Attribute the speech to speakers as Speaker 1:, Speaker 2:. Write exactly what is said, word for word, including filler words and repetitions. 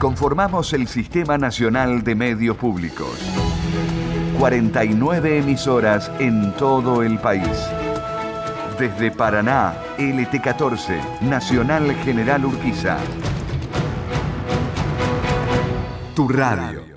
Speaker 1: conformamos el Sistema Nacional de Medios Públicos. cuarenta y nueve emisoras en todo el país. Desde Paraná, L T catorce, Nacional General Urquiza. Tu radio.